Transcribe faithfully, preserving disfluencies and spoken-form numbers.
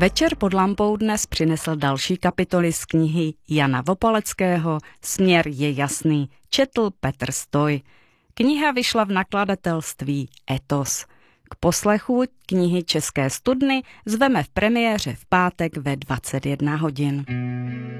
Večer pod lampou dnes přinesl další kapitoly z knihy Jana Vopaleckého Směr je jasný, četl Petr Stoj. Kniha vyšla v nakladatelství Etos. K poslechu knihy České studny zveme v premiéře v pátek ve dvacet jedna hodin.